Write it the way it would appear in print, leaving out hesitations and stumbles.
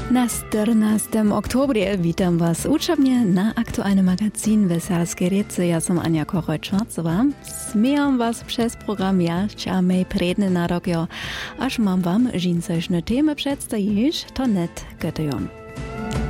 Na 14. oktobrie witam Was uczebnie na aktualny magazin Weselskiej Rece. Ja som Ania Kochoj-Czwarcowa. Zmijam Was przez program Jarć, a mej predny narok, aż mam Wam dżinsośne temy przedstawić, to net gotują.